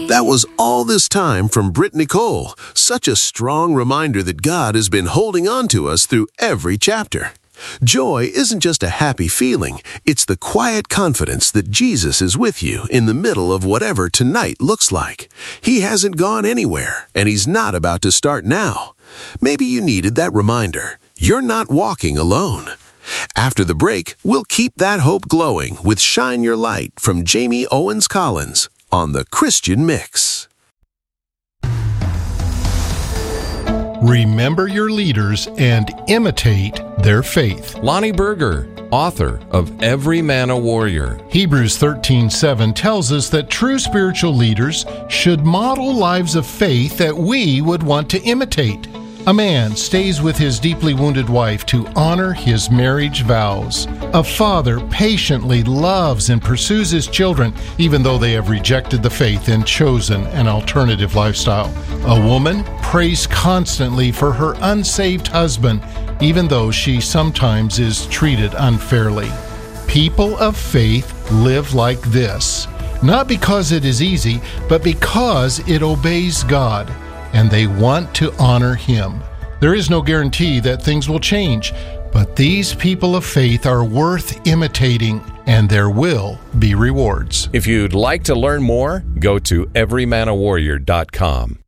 That was all this time from Britt Nicole. Such a strong reminder that God has been holding on to us through every chapter. Joy isn't just a happy feeling, it's the quiet confidence that Jesus is with you in the middle of whatever tonight looks like. He hasn't gone anywhere, and He's not about to start now. Maybe you needed that reminder. You're not walking alone. After the break, we'll keep that hope glowing with Shine Your Light from Jamie Owens Collins on the Christian Mix. Remember your leaders and imitate their faith. Lonnie Berger, author of Every Man a Warrior. Hebrews 13:7 tells us that true spiritual leaders should model lives of faith that we would want to imitate. A man stays with his deeply wounded wife to honor his marriage vows. A father patiently loves and pursues his children, even though they have rejected the faith and chosen an alternative lifestyle. A woman prays constantly for her unsaved husband, even though she sometimes is treated unfairly. People of faith live like this, not because it is easy, but because it obeys God, and they want to honor Him. There is no guarantee that things will change, but these people of faith are worth imitating, and there will be rewards. If you'd like to learn more, go to everymanawarrior.com.